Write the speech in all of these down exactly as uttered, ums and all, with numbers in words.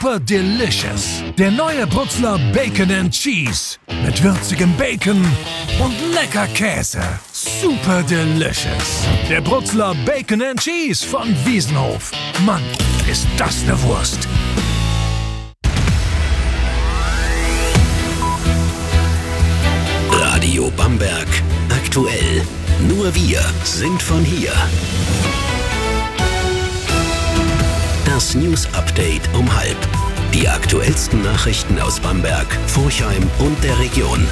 Super Delicious. Der neue Brutzler Bacon and Cheese. Mit würzigem Bacon und lecker Käse. Super Delicious. Der Brutzler Bacon and Cheese von Wiesenhof. Mann, ist das eine Wurst. Radio Bamberg. Aktuell. Nur wir sind von hier. Das News Update um halb. Die aktuellsten Nachrichten aus Bamberg, Forchheim und der Region.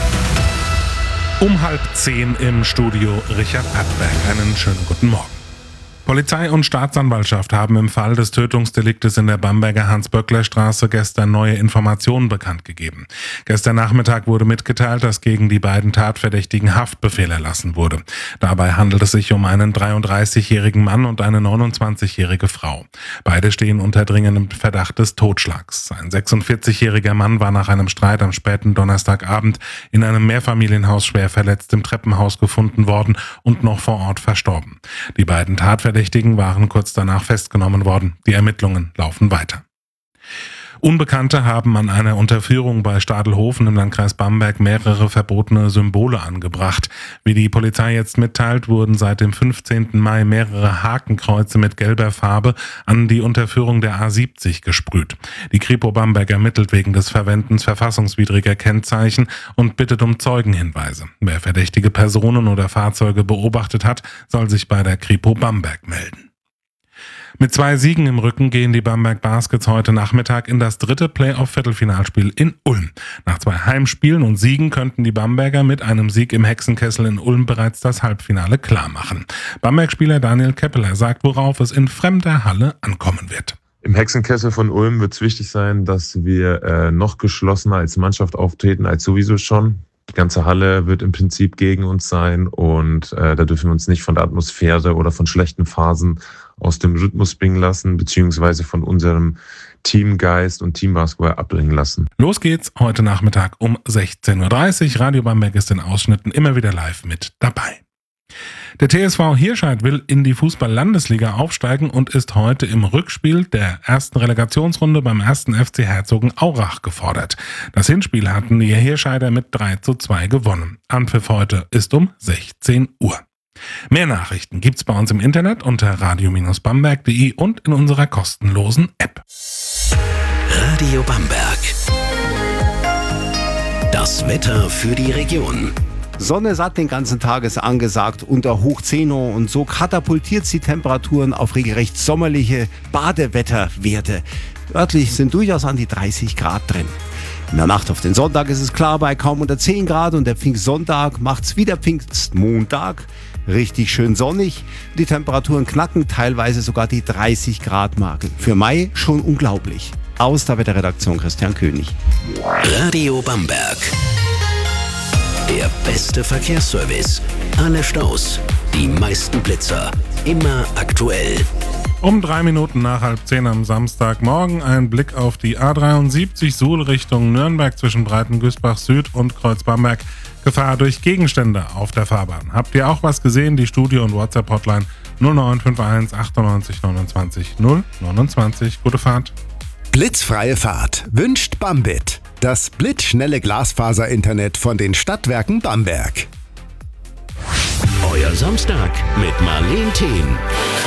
Um halb zehn im Studio Richard Pattberg. Einen schönen guten Morgen. Polizei und Staatsanwaltschaft haben im Fall des Tötungsdeliktes in der Bamberger Hans-Böckler-Straße gestern neue Informationen bekannt gegeben. Gestern Nachmittag wurde mitgeteilt, dass gegen die beiden Tatverdächtigen Haftbefehl erlassen wurde. Dabei handelt es sich um einen dreiunddreißigjährigen Mann und eine neunundzwanzigjährige Frau. Beide stehen unter dringendem Verdacht des Totschlags. Ein sechsundvierzigjähriger Mann war nach einem Streit am späten Donnerstagabend in einem Mehrfamilienhaus schwer verletzt im Treppenhaus gefunden worden und noch vor Ort verstorben. Die beiden Tatverdächtigen waren kurz danach festgenommen worden. Die Ermittlungen laufen weiter. Unbekannte haben an einer Unterführung bei Stadelhofen im Landkreis Bamberg mehrere verbotene Symbole angebracht. Wie die Polizei jetzt mitteilt, wurden seit dem fünfzehnten Mai mehrere Hakenkreuze mit gelber Farbe an die Unterführung der A siebzig gesprüht. Die Kripo Bamberg ermittelt wegen des Verwendens verfassungswidriger Kennzeichen und bittet um Zeugenhinweise. Wer verdächtige Personen oder Fahrzeuge beobachtet hat, soll sich bei der Kripo Bamberg melden. Mit zwei Siegen im Rücken gehen die Bamberg Baskets heute Nachmittag in das dritte Playoff-Viertelfinalspiel in Ulm. Nach zwei Heimspielen und Siegen könnten die Bamberger mit einem Sieg im Hexenkessel in Ulm bereits das Halbfinale klarmachen. Bamberg-Spieler Daniel Keppeler sagt, worauf es in fremder Halle ankommen wird. Im Hexenkessel von Ulm wird es wichtig sein, dass wir äh, noch geschlossener als Mannschaft auftreten als sowieso schon. Die ganze Halle wird im Prinzip gegen uns sein und äh, da dürfen wir uns nicht von der Atmosphäre oder von schlechten Phasen aus dem Rhythmus bringen lassen, beziehungsweise von unserem Teamgeist und Teambasketball abbringen lassen. Los geht's heute Nachmittag um sechzehn Uhr dreißig. Radio Bamberg ist in Ausschnitten immer wieder live mit dabei. Der T S V Hirscheid will in die Fußball-Landesliga aufsteigen und ist heute im Rückspiel der ersten Relegationsrunde beim ersten F C Herzogenaurach gefordert. Das Hinspiel hatten die Hirscheider mit drei zu zwei gewonnen. Anpfiff heute ist um sechzehn Uhr. Mehr Nachrichten gibt's bei uns im Internet unter radio Bindestrich bamberg punkt de und in unserer kostenlosen App. Radio Bamberg. Das Wetter für die Region. Sonne satt den ganzen Tag ist angesagt unter hoch zehn Uhr und so katapultiert die Temperaturen auf regelrecht sommerliche Badewetterwerte. Örtlich sind durchaus an die dreißig Grad drin. In der Nacht auf den Sonntag ist es klar bei kaum unter zehn Grad und der Pfingstsonntag macht's wie der Pfingstmontag. Richtig schön sonnig. Die Temperaturen knacken teilweise sogar die dreißig Grad Marke. Für Mai schon unglaublich. Aus der Wetterredaktion Christian König. Radio Bamberg. Der beste Verkehrsservice. Alle Staus, die meisten Blitzer. Immer aktuell. Um drei Minuten nach halb zehn am Samstagmorgen ein Blick auf die A dreiundsiebzig Suhl Richtung Nürnberg zwischen Breitengüßbach Süd und Kreuz Bamberg. Gefahr durch Gegenstände auf der Fahrbahn. Habt ihr auch was gesehen? Die Studio- und WhatsApp-Hotline null neun fünf eins achtundneunzig neunundzwanzig null neunundzwanzig. Gute Fahrt. Blitzfreie Fahrt wünscht Bambit. Das blitzschnelle Glasfaser-Internet von den Stadtwerken Bamberg. Euer Samstag mit Marleen Thien.